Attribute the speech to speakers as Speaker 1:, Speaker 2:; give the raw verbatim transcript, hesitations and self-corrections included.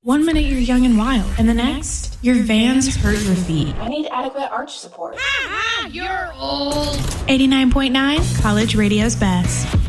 Speaker 1: One minute you're young and wild, and the next, your vans hurt your feet.
Speaker 2: I need adequate arch support.
Speaker 3: Ah, you're old.
Speaker 1: eighty-nine point nine, College Radio's best.